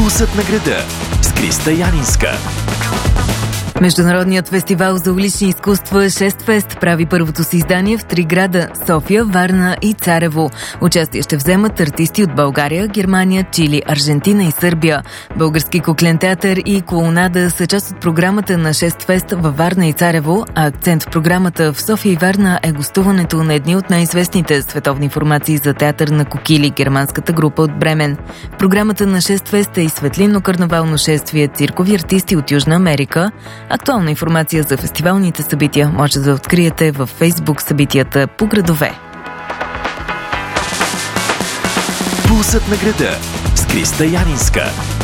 Пулсът на града с Криста Янинска. Международният фестивал за улични изкуства Шестфест прави първото си издание в 3 града – София, Варна и Царево. Участие ще вземат артисти от България, Германия, Чили, Аржентина и Сърбия. Български куклен театър и колонада са част от програмата на Шестфест във Варна и Царево, а акцент в програмата в София и Варна е гостуването на едни от най-известните световни формации за театър на кокили, германската група от Бремен. В програмата на Шестфест е и светлинно-карнавално шествие, циркови артисти от Южна Америка. Актуална информация за фестивалните събития може да откриете във Фейсбук събитията по градове. Пулсът на града с Криста Янинска.